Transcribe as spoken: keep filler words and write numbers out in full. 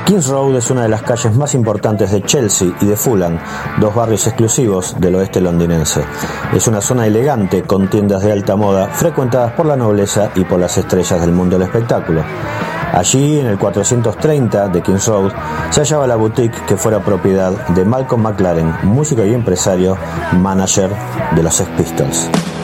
Kings Road es una de las calles más importantes de Chelsea y de Fulham, dos barrios exclusivos del oeste londinense. Es una zona elegante con tiendas de alta moda frecuentadas por la nobleza y por las estrellas del mundo del espectáculo. Allí, en el cuatrocientos treinta de Kings Road, se hallaba la boutique que fuera propiedad de Malcolm McLaren, músico y empresario, manager de los Sex Pistols.